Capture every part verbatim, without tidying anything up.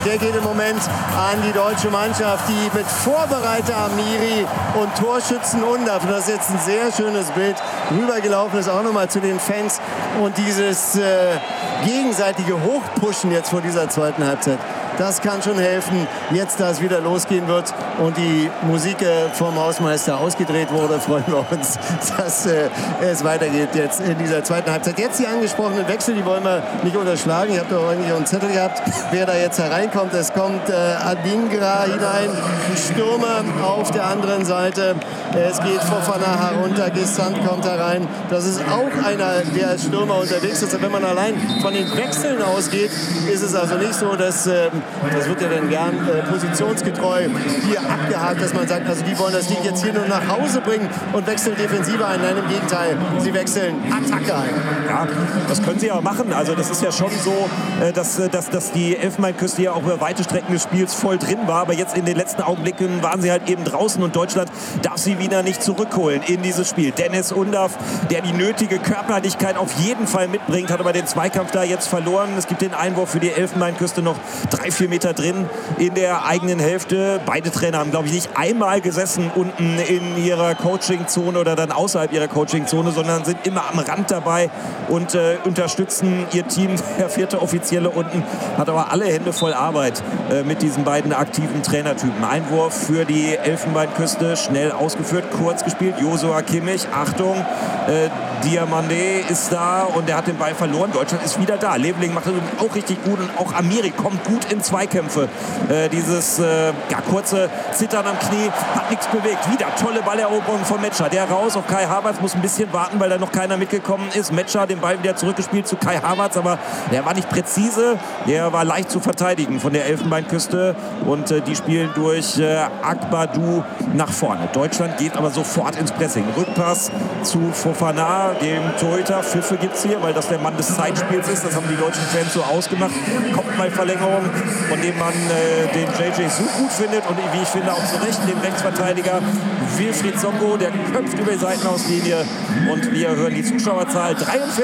Der geht im Moment an die deutsche Mannschaft, die mit Vorbereiter Amiri und Torschützen Undav, das ist jetzt ein sehr schönes Bild, rübergelaufen ist, auch nochmal zu den Fans. Und dieses äh, gegenseitige Hochpushen jetzt vor dieser zweiten Halbzeit, das kann schon helfen, jetzt da es wieder losgehen wird und die Musik äh, vom Hausmeister ausgedreht wurde, freuen wir uns, dass äh, es weitergeht jetzt in dieser zweiten Halbzeit. Jetzt die angesprochenen Wechsel, die wollen wir nicht unterschlagen. Ihr habt doch eigentlich auch einen Zettel gehabt, wer da jetzt hereinkommt. Es kommt äh, Adingra hinein, Stürmer auf der anderen Seite. Es geht Fofana herunter, Gesant kommt herein. Das ist auch einer, der als Stürmer unterwegs ist. Und wenn man allein von den Wechseln ausgeht, ist es also nicht so, dass äh, das wird ja dann gern äh, positionsgetreu hier abgehakt, dass man sagt, also die wollen das Ding jetzt hier nur nach Hause bringen und wechseln Defensive ein. Nein, im Gegenteil, sie wechseln Attacke ein. Ja, das können sie aber machen. Also das ist ja schon so, äh, dass, dass, dass die Elfenbeinküste ja auch über weite Strecken des Spiels voll drin war. Aber jetzt in den letzten Augenblicken waren sie halt eben draußen und Deutschland darf sie wieder nicht zurückholen in dieses Spiel. Dennis Undav, der die nötige Körperlichkeit auf jeden Fall mitbringt, hat aber den Zweikampf da jetzt verloren. Es gibt den Einwurf für die Elfenbeinküste noch drei, vier Meter drin in der eigenen Hälfte. Beide Trainer haben, glaube ich, nicht einmal gesessen unten in ihrer Coachingzone oder dann außerhalb ihrer Coachingzone, sondern sind immer am Rand dabei und äh, unterstützen ihr Team. Der vierte Offizielle unten hat aber alle Hände voll Arbeit äh, mit diesen beiden aktiven Trainertypen. Einwurf für die Elfenbeinküste, schnell ausgeführt, kurz gespielt. Josua Kimmich, Achtung, äh, Diamandé ist da und er hat den Ball verloren. Deutschland ist wieder da. Leveling macht das auch richtig gut und auch Amiri kommt gut in Zweikämpfe. Äh, dieses äh, ja, kurze Zittern am Knie hat nichts bewegt. Wieder tolle Balleroberung von Metscher. Der raus auf Kai Havertz, muss ein bisschen warten, weil da noch keiner mitgekommen ist. Metscher den Ball wieder zurückgespielt zu Kai Havertz, aber der war nicht präzise. Der war leicht zu verteidigen von der Elfenbeinküste und äh, die spielen durch äh, Akbadou nach vorne. Deutschland geht aber sofort ins Pressing. Rückpass zu Fofana, dem Torhüter. Pfiffe gibt es hier, weil das der Mann des Zeitspiels ist. Das haben die deutschen Fans so ausgemacht. Kommt mal Verlängerung, von dem man äh, den J J so gut findet und wie ich finde auch zu Recht den Rechtsverteidiger Wilfried Songo, der köpft über die Seitenauslinie und wir hören die Zuschauerzahl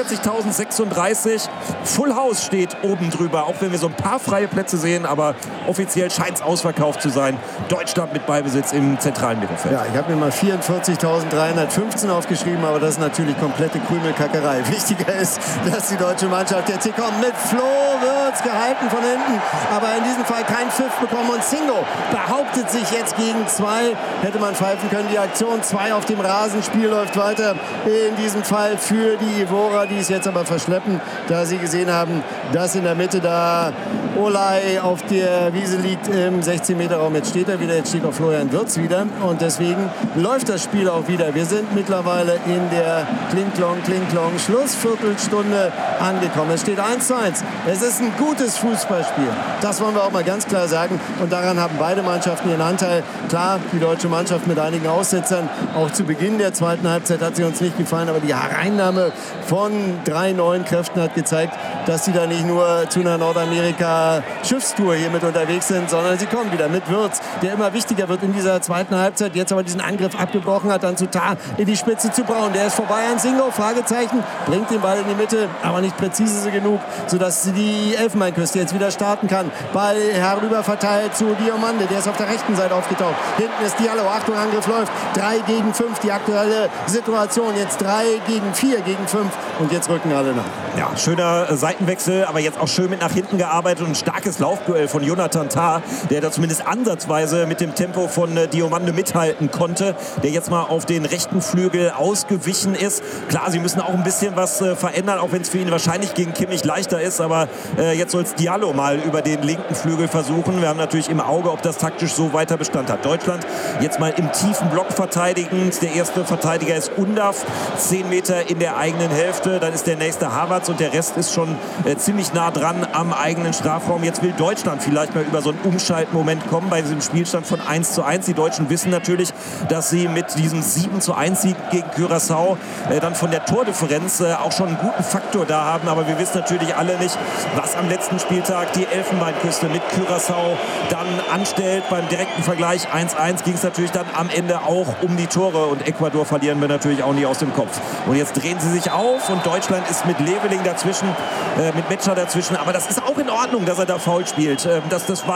dreiundvierzigtausendsechsunddreißig. Full House steht oben drüber, auch wenn wir so ein paar freie Plätze sehen, aber offiziell scheint es ausverkauft zu sein. Deutschland mit Ballbesitz im zentralen Mittelfeld. Ja, ich habe mir mal vierundvierzigtausenddreihundertfünfzehn aufgeschrieben, aber das ist natürlich komplette Krümelkackerei. Wichtiger ist, dass die deutsche Mannschaft jetzt hier kommt mit Flo Wirtz gehalten von hinten, aber in diesem Fall kein Pfiff bekommen und Singo behauptet sich jetzt gegen zwei. Hätte man pfeifen können, die Aktion zwei auf dem Rasen, Spiel läuft weiter. In diesem Fall für die Ivora, die es jetzt aber verschleppen, da sie gesehen haben, dass in der Mitte da Olay auf der Wiese liegt im sechzehn Meter Raum. Jetzt steht er wieder, jetzt steht auch Florian Wirtz wieder und deswegen läuft das Spiel auch wieder. Wir sind mittlerweile in der Kling-Klong, Kling-Klong Schlussviertelstunde angekommen. Es steht eins zu eins. Es ist ein gutes Fußballspiel. Das wollen wir auch mal ganz klar sagen. Und daran haben beide Mannschaften ihren Anteil. Klar, die deutsche Mannschaft mit einigen Aussetzern. Auch zu Beginn der zweiten Halbzeit hat sie uns nicht gefallen. Aber die Hereinnahme von drei neuen Kräften hat gezeigt, dass sie da nicht nur zu einer Nordamerika-Schiffstour hier mit unterwegs sind, sondern sie kommen wieder mit Wirtz, der immer wichtiger wird in dieser zweiten Halbzeit. Jetzt aber diesen Angriff abgebrochen hat, dann zu Tar in die Spitze zu Braun. Der ist vorbei an Singo, Fragezeichen, bringt den Ball in die Mitte, aber nicht präzise genug, sodass die Elfenbeinküste jetzt wieder starten kann. Ball herüber verteilt zu Diomande, der ist auf der rechten Seite aufgetaucht. Hinten ist Diallo, Achtung, Angriff läuft. drei gegen fünf, die aktuelle Situation. Jetzt drei gegen vier gegen fünf und jetzt rücken alle nach. Ja, schöner Seitenwechsel, aber jetzt auch schön mit nach hinten gearbeitet und ein starkes Laufduell von Jonathan Tah, der da zumindest ansatzweise mit dem Tempo von äh, Diomande mithalten konnte, der jetzt mal auf den rechten Flügel ausgewichen ist. Klar, sie müssen auch ein bisschen was äh, verändern, auch wenn es für ihn wahrscheinlich gegen Kimmich leichter ist, aber äh, jetzt soll es Diallo mal über den linken Flügel versuchen. Wir haben natürlich im Auge, ob das taktisch so weiter Bestand hat. Deutschland jetzt mal im tiefen Block verteidigend. Der erste Verteidiger ist Undav, zehn Meter in der eigenen Hälfte. Dann ist der nächste Havertz und der Rest ist schon äh, ziemlich nah dran am eigenen Strafraum. Jetzt will Deutschland vielleicht mal über so einen Umschaltmoment kommen bei diesem Spielstand von eins zu eins. Die Deutschen wissen natürlich, dass sie mit diesem sieben zu eins Sieg gegen Curaçao äh, dann von der Tordifferenz äh, auch schon einen guten Faktor da haben. Aber wir wissen natürlich alle nicht, was am letzten Spieltag die Elfenbeinküste mit Curaçao dann anstellt. Beim direkten Vergleich eins eins ging es natürlich dann am Ende auch um die Tore und Ecuador verlieren wir natürlich auch nie aus dem Kopf. Und jetzt drehen sie sich auf und Deutschland ist mit Leveling dazwischen, äh, mit Metscher dazwischen. Aber das ist auch in Ordnung, dass er da faul spielt. Äh, das, das war